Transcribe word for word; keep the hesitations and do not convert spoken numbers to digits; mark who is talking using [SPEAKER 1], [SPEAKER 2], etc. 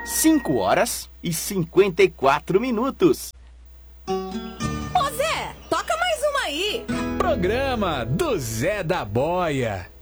[SPEAKER 1] cinco horas e cinquenta e quatro minutos.
[SPEAKER 2] Ô Zé, toca mais uma aí.
[SPEAKER 3] Programa do Zé da Boia.